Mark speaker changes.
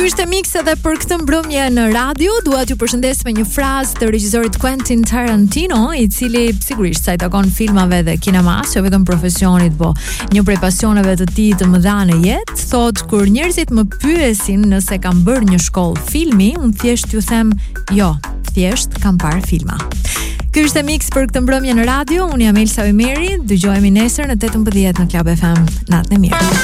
Speaker 1: Ky ishte mix edhe për këtë mbrëmje në radio. Dua t'ju përshëndes me një frazë të regjisorit Quentin Tarantino, I cili sigurisht sa I takon filmave dhe kinemas, jo vetëm profesionit, po një prej pasioneve të tij të mëdha në jetë, thotë kur njerëzit më pyesin nëse kam bërë një shkollë filmi, unë thjesht ju them jo, thjesht kam parë filma. Ky ishte mix për këtë mbrëmje në radio. Unë jam Elsa Ymeri, dëgjohemi nesër në 18 në Club FM. Natën e mirë.